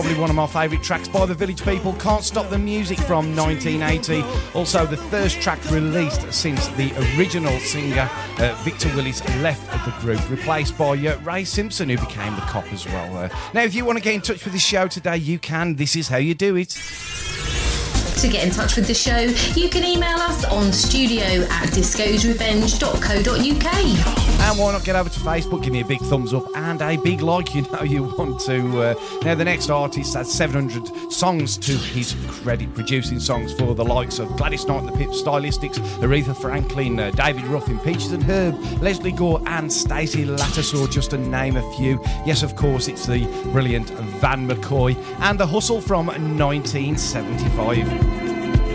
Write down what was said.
Probably one of my favourite tracks by the Village People, Can't Stop the Music from 1980. Also the first track released since the original singer Victor Willis left the group, replaced by Ray Simpson, who became the Cop as well. Now if you want to get in touch with the show today, you can. This is how you do it. To get in touch with the show, you can email us on studio@discosrevenge.co.uk. And why not get over to Facebook, give me a big thumbs up and a big like, you know you want to. Now, the next artist has 700 songs to his credit, producing songs for the likes of Gladys Knight and the Pip Stylistics, Aretha Franklin, David Ruffin, Peaches and Herb, Leslie Gore and Stacey Lattisaw, just to name a few. Yes, of course, it's the brilliant Van McCoy and The Hustle from 1975.